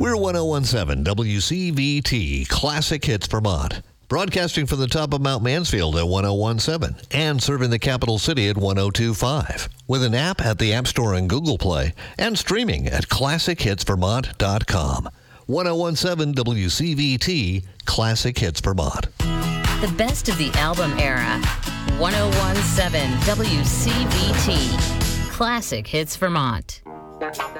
We're 1017 WCVT Classic Hits Vermont. Broadcasting from the top of Mount Mansfield at 1017 and serving the capital city at 1025. With an app at the App Store and Google Play and streaming at ClassicHitsVermont.com. 1017 WCVT Classic Hits Vermont. The best of the album era. 1017 WCVT Classic Hits Vermont.